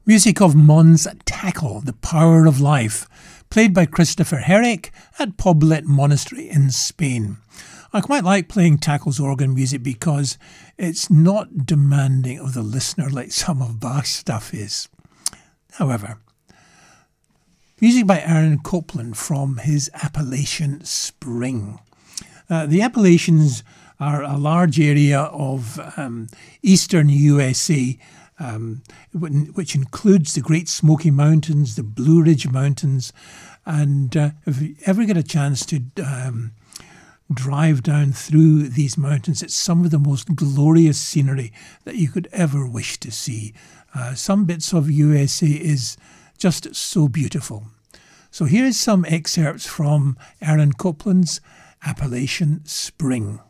Music of Mons Tackle, The Power of Life, played by Christopher Herrick at Poblet Monastery in Spain. I quite like playing Tackle's organ music because it's not demanding of the listener like some of Bach's stuff is. However, music by Aaron Copland from his Appalachian Spring. The Appalachians are a large area of eastern USA, which includes the Great Smoky Mountains, the Blue Ridge Mountains, and if you ever get a chance to drive down through these mountains, it's some of the most glorious scenery that you could ever wish to see. Some bits of USA is just so beautiful. So here's some excerpts from Aaron Copland's Appalachian Spring.